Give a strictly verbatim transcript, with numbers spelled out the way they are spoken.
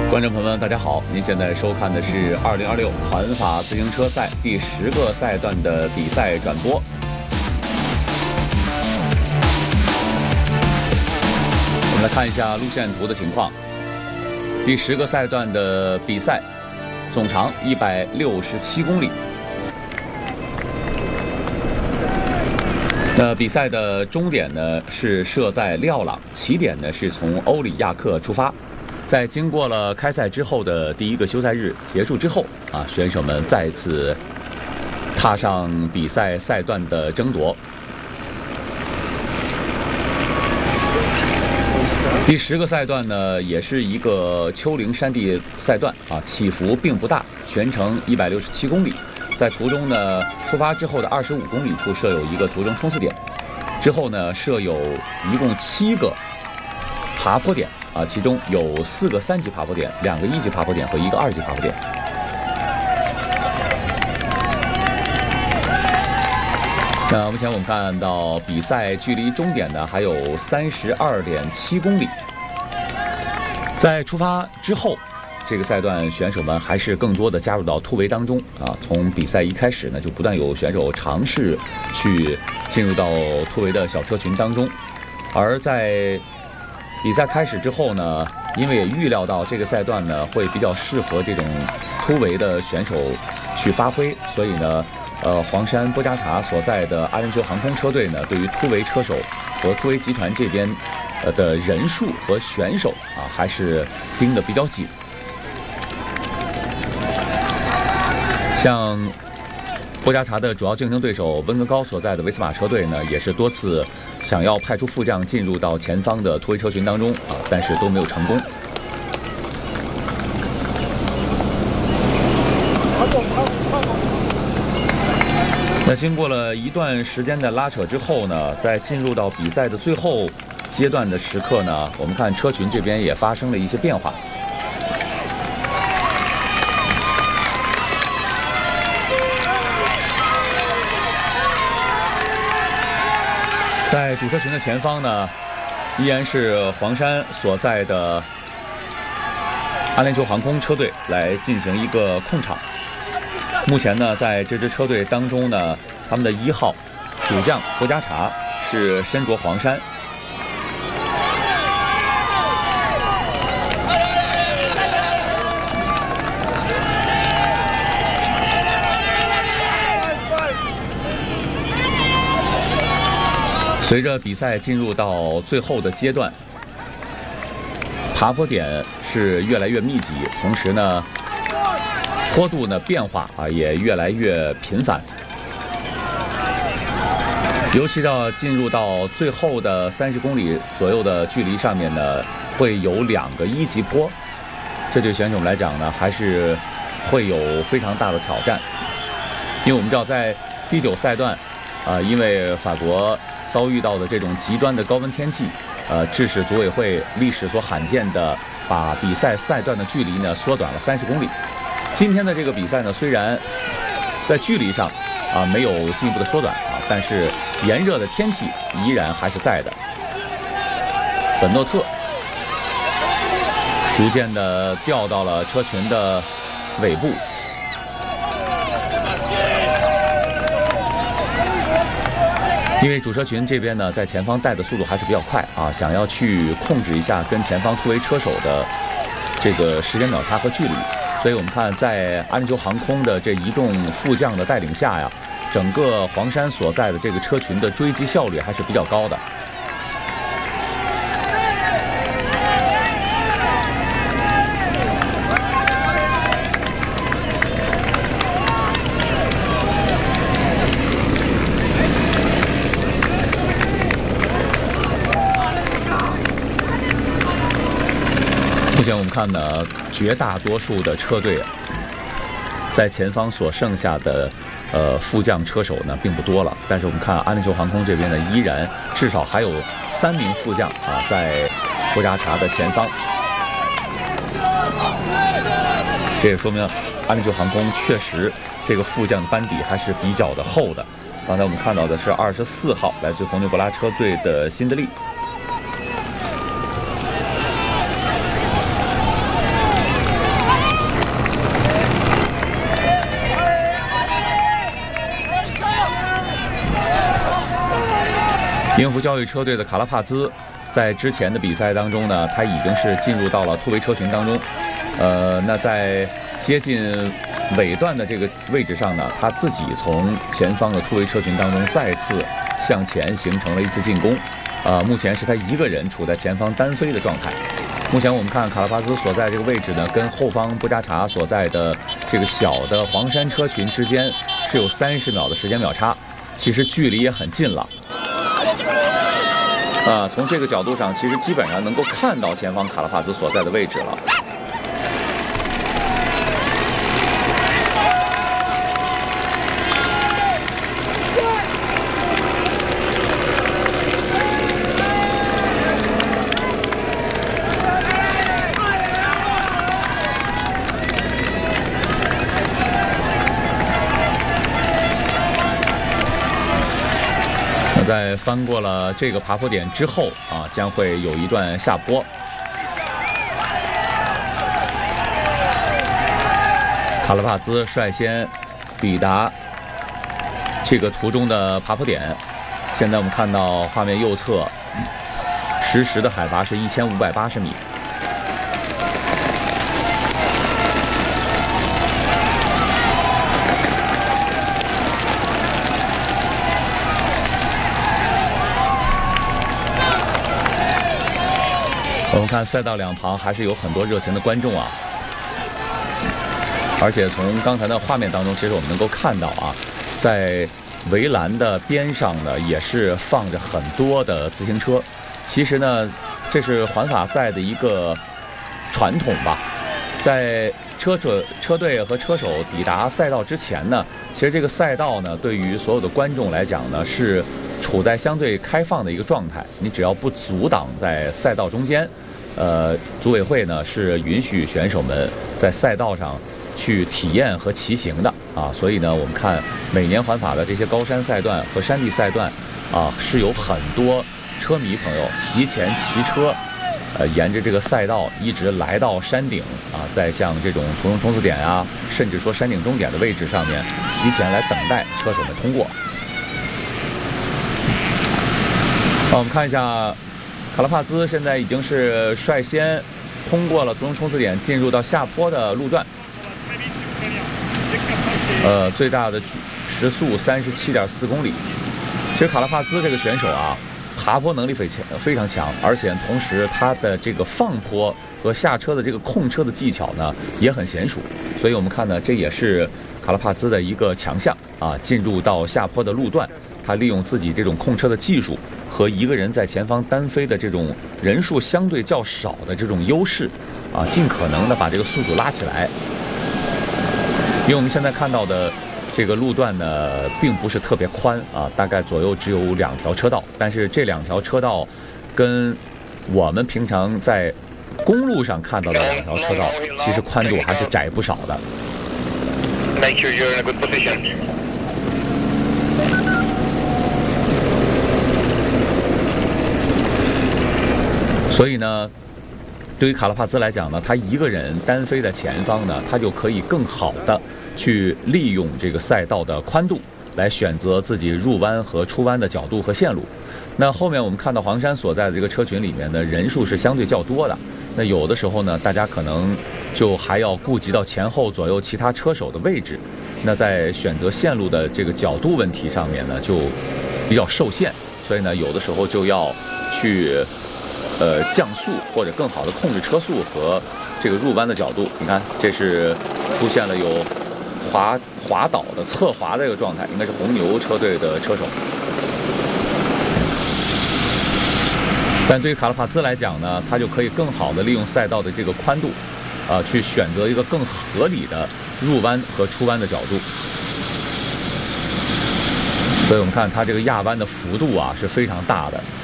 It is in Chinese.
观众朋友们，大家好！您现在收看的是二零二六环法自行车赛第十个赛段的比赛转播。我们来看一下路线图的情况。第十个赛段的比赛总长一百六十七公里。那比赛的终点呢是设在利奥朗，起点呢是从欧里亚克出发。在经过了开赛之后的第一个休赛日结束之后啊，选手们再次踏上比赛赛段的争夺。第十个赛段呢，也是一个丘陵山地赛段啊，起伏并不大，全程一百六十七公里。在途中呢，出发之后的二十五公里处设有一个途中冲刺点，之后呢设有一共七个爬坡点。啊，其中有四个三级爬坡点，两个一级爬坡点和一个二级爬坡点。那目前我们看到比赛距离终点呢还有三十二点七公里。在出发之后，这个赛段选手们还是更多的加入到突围当中啊。从比赛一开始呢，就不断有选手尝试去进入到突围的小车群当中，而在比赛开始之后呢，因为也预料到这个赛段呢会比较适合这种突围的选手去发挥，所以呢，呃，黄山波扎查所在的阿联酋航空车队呢，对于突围车手和突围集团这边呃的人数和选手啊，还是盯得比较紧。像波扎查的主要竞争对手温格高所在的维斯马车队呢，也是多次想要派出副将进入到前方的突围车群当中啊，但是都没有成功。那经过了一段时间的拉扯之后呢，在进入到比赛的最后阶段的时刻呢，我们看车群这边也发生了一些变化。在主车群的前方呢，依然是黄山所在的阿联酋航空车队来进行一个控场。目前呢，在这支车队当中呢，他们的一号主将博加查是身着黄衫。随着比赛进入到最后的阶段，爬坡点是越来越密集，同时呢，坡度呢变化啊也越来越频繁。尤其到进入到最后的三十公里左右的距离上面呢，会有两个一级坡，这对选手们来讲呢，还是会有非常大的挑战。因为我们知道，在第九赛段，啊、呃，因为法国遭遇到的这种极端的高温天气，呃，致使组委会历史所罕见的把比赛赛段的距离呢缩短了三十公里。今天的这个比赛呢，虽然在距离上啊、呃、没有进一步的缩短啊，但是炎热的天气依然还是在的。本诺特逐渐的掉到了车群的尾部。因为主车群这边呢，在前方带的速度还是比较快啊，想要去控制一下跟前方突围车手的这个时间秒差和距离，所以我们看在阿联酋航空的这一众副将的带领下呀，整个黄山所在的这个车群的追击效率还是比较高的。目前我们看呢，绝大多数的车队在前方所剩下的呃副将车手呢并不多了，但是我们看阿联酋航空这边呢，依然至少还有三名副将啊在波扎查的前方，这也说明阿联酋航空确实这个副将班底还是比较的厚的。刚才我们看到的是二十四号来自红牛博拉车队的辛德利。 英孚教育车队的卡拉帕兹，在之前的比赛当中呢，他已经是进入到了突围车群当中。呃，那在接近尾段的这个位置上呢，他自己从前方的突围车群当中再次向前形成了一次进攻。呃，目前是他一个人处在前方单飞的状态。目前我们看卡拉帕兹所在这个位置呢，跟后方布扎查所在的这个小的黄山车群之间是有三十秒的时间秒差，其实距离也很近了。啊，从这个角度上，其实基本上能够看到前方卡拉帕兹所在的位置了。在翻过了这个爬坡点之后啊，将会有一段下坡。卡拉帕兹率先抵达这个途中的爬坡点。现在我们看到画面右侧，实时的海拔是一千五百八十米。我们看赛道两旁还是有很多热情的观众啊，而且从刚才的画面当中，其实我们能够看到啊，在围栏的边上呢，也是放着很多的自行车。其实呢，这是环法赛的一个传统吧。在车车车队和车手抵达赛道之前呢，其实这个赛道呢，对于所有的观众来讲呢，是处在相对开放的一个状态。你只要不阻挡在赛道中间，呃，组委会呢是允许选手们在赛道上去体验和骑行的啊。所以呢，我们看每年环法的这些高山赛段和山地赛段啊，是有很多车迷朋友提前骑车，呃，沿着这个赛道一直来到山顶啊，再向这种途中冲刺点啊，甚至说山顶终点的位置上面，提前来等待车手们通过。好，我们看一下，卡拉帕兹现在已经是率先通过了途中冲刺点，进入到下坡的路段。呃，最大的时速三十七点四公里。其实卡拉帕兹这个选手啊，爬坡能力非常非常强，而且同时他的这个放坡和下车的这个控车的技巧呢也很娴熟。所以我们看呢，这也是卡拉帕兹的一个强项啊。进入到下坡的路段，他利用自己这种控车的技术和一个人在前方单飞的这种人数相对较少的这种优势啊，尽可能的把这个速度拉起来。因为我们现在看到的这个路段呢，并不是特别宽啊，大概左右只有两条车道，但是这两条车道跟我们平常在公路上看到的两条车道，其实宽度还是窄不少的。 Make sure you're in a good position. 所以呢，对于卡拉帕兹来讲呢，他一个人单飞的前方呢，他就可以更好的去利用这个赛道的宽度，来选择自己入弯和出弯的角度和线路。那后面我们看到黄山所在的这个车群里面呢，人数是相对较多的。那有的时候呢，大家可能就还要顾及到前后左右其他车手的位置。那在选择线路的这个角度问题上面呢，就比较受限。所以呢，有的时候就要去呃降速，或者更好的控制车速和这个入弯的角度。你看，这是出现了有滑滑倒的侧滑的一个状态，应该是红牛车队的车手。但对于卡拉帕兹来讲呢，他就可以更好的利用赛道的这个宽度，啊、呃，去选择一个更合理的入弯和出弯的角度。所以我们看他这个压弯的幅度啊是非常大的。